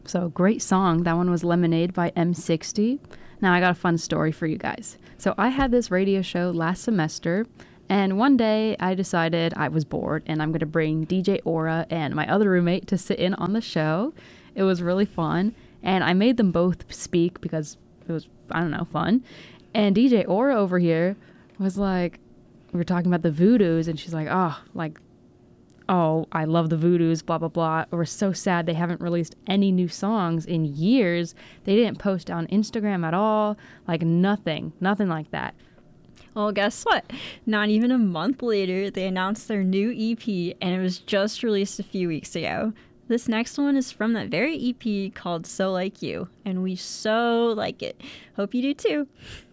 So great song. That one was Lemonade by M60. Now I got a fun story for you guys. So I had this radio show last semester, and one day I decided I was bored and I'm going to bring DJ Aura and my other roommate to sit in on the show. It was really fun, and I made them both speak because it was, I don't know, fun. And DJ Aura over here was like, we were talking about the Voodoos, and she's like, oh, I love the Voodoos, blah, blah, blah. We're so sad they haven't released any new songs in years. They didn't post on Instagram at all. Like nothing like that. Well, guess what? Not even a month later, they announced their new EP, and it was just released a few weeks ago. This next one is from that very EP called So Like You, and we so like it. Hope you do too.